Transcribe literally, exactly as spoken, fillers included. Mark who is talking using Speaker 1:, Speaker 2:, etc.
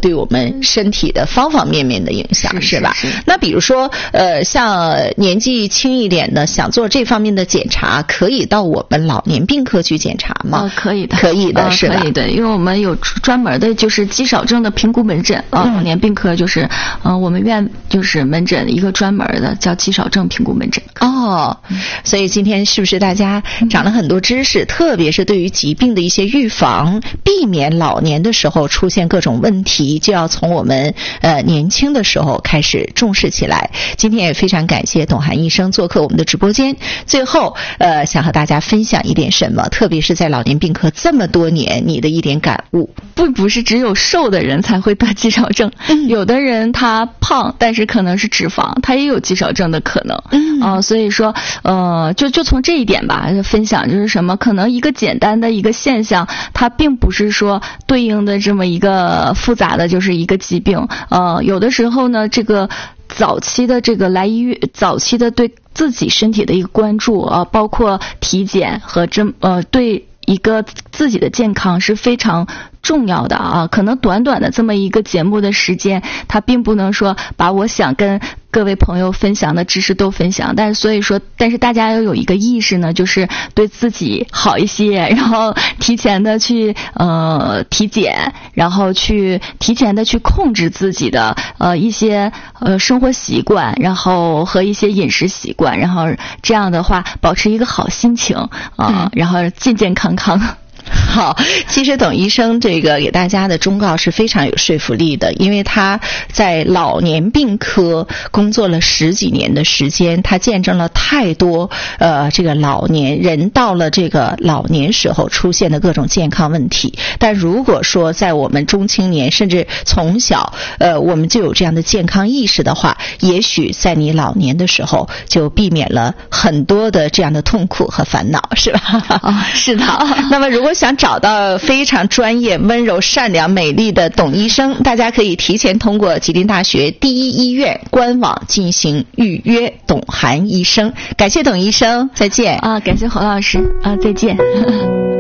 Speaker 1: 对我们身体的方方面面的影响，
Speaker 2: 是
Speaker 1: 是吧？
Speaker 2: 是是
Speaker 1: 那比如说呃，像年纪轻一点的想做这方面的检查，可以到我们老年病科去检查吗？
Speaker 2: 呃、可以的，
Speaker 1: 可以的，
Speaker 2: 呃、
Speaker 1: 是吧？
Speaker 2: 可以的，因为我们有专门的就是肌少症的评估门诊啊、呃嗯，老年病科就是呃我们院就是门诊一个专门的叫肌少症评估门诊。
Speaker 1: 哦，所以今天是不是大家长了很多知识、嗯、特别是对于疾病的一些预防，避免老年的时候出现各种问题，就要从我们呃年轻的时候开始重视起来。今天也非常感谢董涵医生做客我们的直播间。最后呃想和大家分享一点什么，特别是在老年病科这么多年你的一点感悟。
Speaker 2: 不不是只有瘦的人才会得肌少症、嗯、有的人他胖但是可能是脂肪，他也有肌少症的可能。嗯啊、呃，所以说呃就就从这一点吧分享，就是什么可能一个简单的一个现象，它并不是说对应的这么一个复杂的就是一个疾病。呃有的时候呢，这个早期的这个来医院，早期的对自己身体的一个关注啊、呃，包括体检和这呃对一个自己的健康是非常重要的啊。可能短短的这么一个节目的时间，它并不能说把我想跟各位朋友分享的知识都分享，但是所以说，但是大家要有一个意识呢，就是对自己好一些，然后提前的去呃体检，然后去提前的去控制自己的呃一些呃生活习惯，然后和一些饮食习惯，然后这样的话保持一个好心情啊、呃嗯，然后健健康康。
Speaker 1: 好，其实董医生这个给大家的忠告是非常有说服力的，因为他在老年病科工作了十几年的时间，他见证了太多呃这个老年人到了这个老年时候出现的各种健康问题。但如果说在我们中青年甚至从小呃我们就有这样的健康意识的话，也许在你老年的时候就避免了很多的这样的痛苦和烦恼，是吧？
Speaker 2: 哦，是的。
Speaker 1: 那么如果想找到非常专业、温柔、善良、美丽的董医生，大家可以提前通过吉林大学第一医院官网进行预约董涵医生。感谢董医生，再见。
Speaker 2: 啊，感谢侯老师啊，再见。